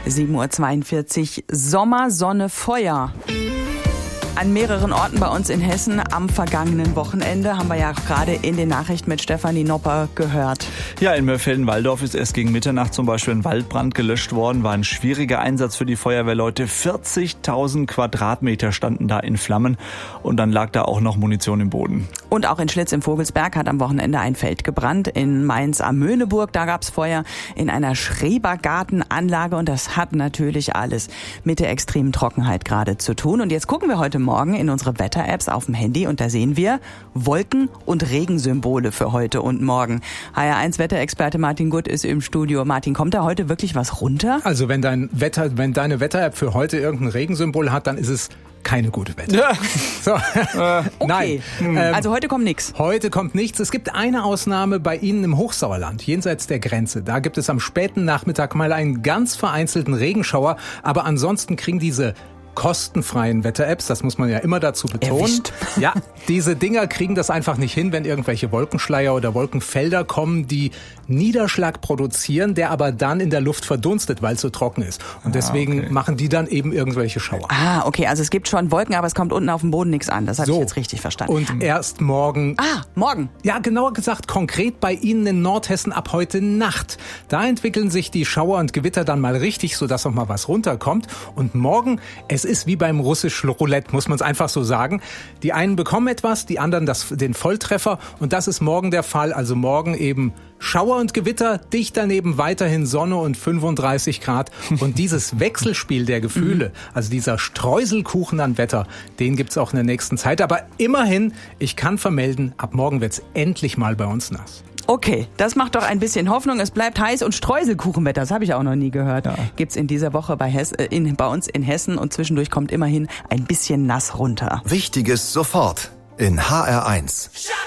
7:42 Uhr. Sommer, Sonne, Feuer. An mehreren Orten bei uns in Hessen am vergangenen Wochenende haben wir ja gerade in den Nachrichten mit Stefanie Nopper gehört. Ja, in Mörfelden-Walldorf ist erst gegen Mitternacht zum Beispiel ein Waldbrand gelöscht worden. War ein schwieriger Einsatz für die Feuerwehrleute. 40.000 Quadratmeter standen da in Flammen und dann lag da auch noch Munition im Boden. Und auch in Schlitz im Vogelsberg hat am Wochenende ein Feld gebrannt. In Mainz am Möhneburg, da gab's Feuer in einer Schrebergartenanlage und das hat natürlich alles mit der extremen Trockenheit gerade zu tun. Und jetzt gucken wir heute Morgen in unsere Wetter-Apps auf dem Handy und da sehen wir Wolken- und Regensymbole für heute und morgen. HR1-Wetterexperte Martin Gutt ist im Studio. Martin, kommt da heute wirklich was runter? Also wenn deine Wetter-App für heute irgendein Regensymbol hat, dann ist es keine gute Wetter. Ja. So. Okay, Nein. Also heute kommt nichts. Heute kommt nichts. Es gibt eine Ausnahme bei Ihnen im Hochsauerland, jenseits der Grenze. Da gibt es am späten Nachmittag mal einen ganz vereinzelten Regenschauer. Aber ansonsten kriegen diese kostenfreien Wetter-Apps, das muss man ja immer dazu betonen. Erwischt. Ja, diese Dinger kriegen das einfach nicht hin, wenn irgendwelche Wolkenschleier oder Wolkenfelder kommen, die Niederschlag produzieren, der aber dann in der Luft verdunstet, weil es so trocken ist. Und deswegen machen die dann eben irgendwelche Schauer. Ah, okay, also es gibt schon Wolken, aber es kommt unten auf dem Boden nichts an. Das habe ich jetzt richtig verstanden. Und erst morgen. Morgen. Ja, genauer gesagt, konkret bei Ihnen in Nordhessen ab heute Nacht. Da entwickeln sich die Schauer und Gewitter dann mal richtig, sodass auch mal was runterkommt. Und morgen, es ist wie beim russischen Roulette, muss man es einfach so sagen. Die einen bekommen etwas, die anderen den Volltreffer. Und das ist morgen der Fall. Also morgen eben Schauer und Gewitter, dicht daneben weiterhin Sonne und 35 Grad. Und dieses Wechselspiel der Gefühle, also dieser Streuselkuchen an Wetter, den gibt's auch in der nächsten Zeit. Aber immerhin, ich kann vermelden, ab morgen wird's endlich mal bei uns nass. Okay, das macht doch ein bisschen Hoffnung. Es bleibt heiß und Streuselkuchenwetter, das habe ich auch noch nie gehört. Ja. Gibt's in dieser Woche bei uns in Hessen und zwischendurch kommt immerhin ein bisschen nass runter. Wichtiges sofort in HR1.